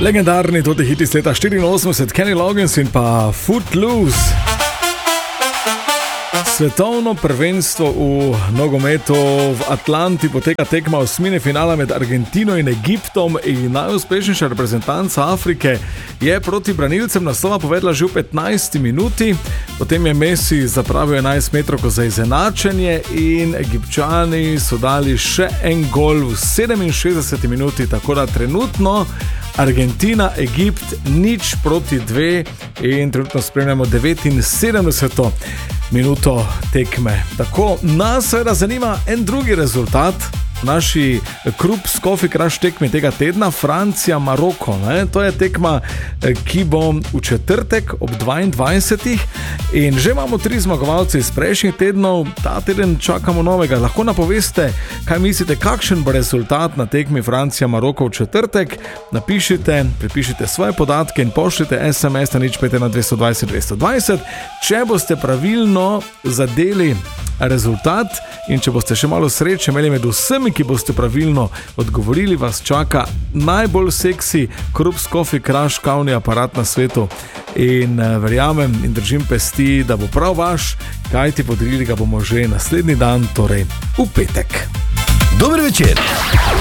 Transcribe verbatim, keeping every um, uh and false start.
Legendarni toti hit iz leta štiriinosemdeset, Kenny Loggins in pa Footloose. Svetovno prvenstvo v nogometu v Atlanti poteka tekma osmine finala med Argentino in Egiptom in najuspešnejša reprezentanca Afrike je proti branilcem naslova povedla že v petnajsti minuti. Potem je Messi zapravil enajst metrovko za izenačenje in Egipčani so dali še en gol v sedeminšestdeseti minuti, tako da trenutno Argentina, Egipt nič proti dve in trenutno spremljamo devetinsedemdeseto minuto tekme. Tako nas seveda zanima en drugi rezultat v naši Krups Coffee Crush tekmi tega tedna, Francija-Maroko. Ne? To je tekma, ki bo v četrtek ob dvaindvajsetih in že imamo tri zmagovalce iz prejšnjih tednov, ta teden čakamo novega. Lahko napoveste, kaj mislite, kakšen bo rezultat na tekmi Francija-Maroko v četrtek. Napišite, pripišite svoje podatke in pošljite es em es na nič pet ena dvesto dvajset dvesto dvajset. Če boste pravilno zadeli rezultat in če boste še malo sreče imeli med vsemi, ki boste pravilno odgovorili, vas čaka najbolj seksi Krups Coffee Crush kavni aparat na svetu. In verjamem in držim pesti, da bo prav vaš, kajti podarili ga bomo že naslednji dan, torej v petek. Dober večer.